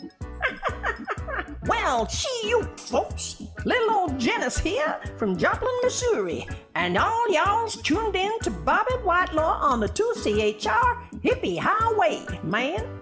Well, gee, you folks, little old Janice here from Joplin, Missouri, and all y'all's tuned in to Bobby Whitelaw on the 2CHR Hippie Highway, man.